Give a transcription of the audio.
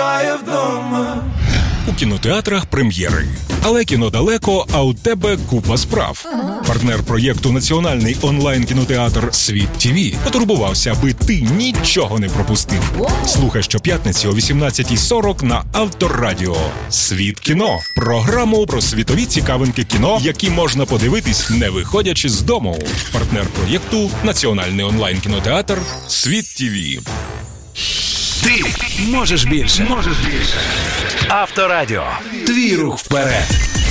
чекає вдома. У кінотеатрах прем'єри. Але кіно далеко, а у тебе купа справ. Партнер проєкту «Національний онлайн-кінотеатр Світ ТВ» потурбувався, аби ти нічого не пропустив. Слухай щоп'ятниці о 18:40 на Авторадіо. «Світ кіно» – програму про світові цікавинки кіно, які можна подивитись, не виходячи з дому. Партнер проєкту «Національний онлайн-кінотеатр Світ ТВ». Ти можеш більше. Авторадіо. Твій рух вперед.